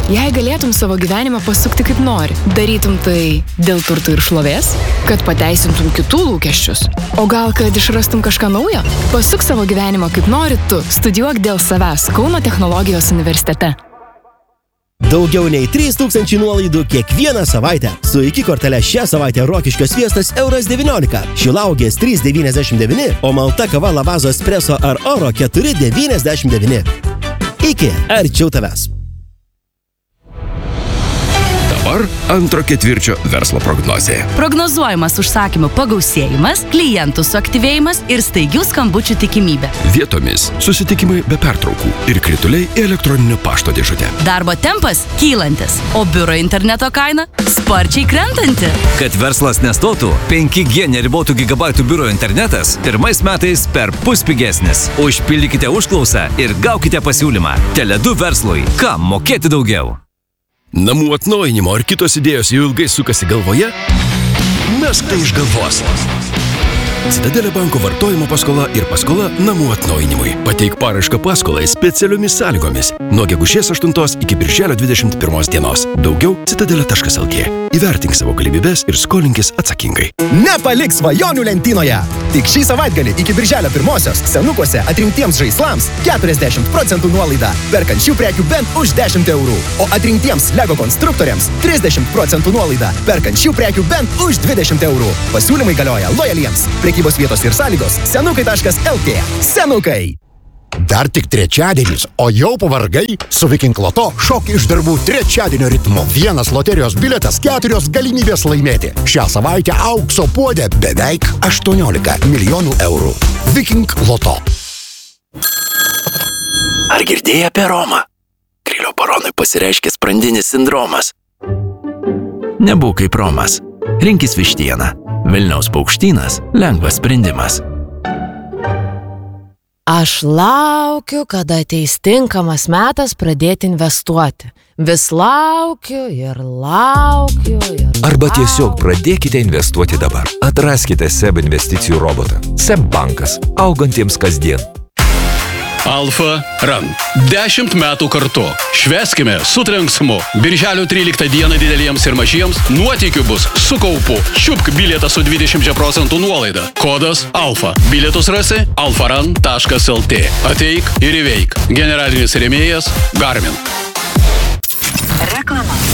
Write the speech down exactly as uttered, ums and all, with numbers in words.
Jei galėtum savo gyvenimą pasukti kaip nori, darytum tai dėl turtų ir šlovės, kad pateisintum kitų lūkesčius, o gal kad išrastum kažką naujo? Pasuk savo gyvenimą kaip nori tu, studijuok dėl savęs Kauno technologijos universitete. Daugiau nei trys tūkstančiai nuolaidų kiekvieną savaitę. Su iki kortele šią savaitę Rokiškio sviestas euras devyniolika, Šilauogės trys devyniasdešimt devyni, o malta kava Lavazo espreso ar oro keturi devyniasdešimt devyni. Iki, arčiau tavęs. Dabar antro ketvirčio verslo prognozė. Prognozuojamas užsakymų pagausėjimas, klientų suaktyvėjimas ir staigių skambučių tikimybė. Vietomis susitikimai be pertraukų ir krituliai į elektroninio pašto dėžutę. Darbo tempas kylantis, o biuro interneto kaina sparčiai krentanti. Kad verslas nestotų, penki G neribotų gigabaitų biuro internetas pirmais metais per pus pigesnis. Užpildykite užklausą ir gaukite pasiūlymą. Tele du verslui. Kam mokėti daugiau? Namų atnaujinimo ar kitos idėjos jau ilgai sukasi galvoje? Mesk tai iš galvos. Citadelė banko vartojimo paskola ir paskola namų atnaujinimui. Pateik paraišką paskolai specialiomis sąlygomis nuo gegužės aštuntos iki birželio dvidešimt pirmos dienos. Daugiau citadelė taškas el tė. Įvertink savo galimybes ir skolinkis atsakingai. Nepalik svajonių lentynoje! Tik šį savaitgalį iki birželio pirmosios senukuose atrinktiems žaislams keturiasdešimt procentų nuolaida, perkant šių prekių bent už dešimt eurų. O atrinktiems Lego konstruktoriams trisdešimt procentų nuolaida, perkant šių prekių bent už dvidešimt eurų. Pasiūlymai galioja lojaliems. Prekybos vietos ir sąlygos senukai taškas el tė. Senukai! Dar tik trečiadienis, o jau pavargai? Su Viking Loto šok iš darbų trečiadienio ritmu. Vienas loterijos biletas, keturios galimybės laimėti. Šią savaitę aukso puodė beveik aštuoniolika milijonų eurų. Viking Loto. Ar girdėjai apie Romą? Grilio baronui pasireiškia sprandinis sindromas. Nebūk kaip Romas. Rinkis vištieną. Vilniaus paukštynas – lengvas sprendimas. Aš laukiu, kada ateis tinkamas metas pradėti investuoti. Vis laukiu ir laukiu ir laukiu. Arba tiesiog pradėkite investuoti dabar. Atraskite S E B investicijų robotą. S E B bankas. Augantiems kasdien. Alfa Run. Dešimt metų kartu. Švęskime su trenksmu. Birželio tryliktą dieną dideliems ir mažiems nuotykių bus su kaupu. Čiupk bilietą su dvidešimt procentų nuolaida. Kodas Alfa. Bilietus rasi alfaran taškas el tė. Ateik ir įveik. Generalinis rėmėjas Garmin. Reklama.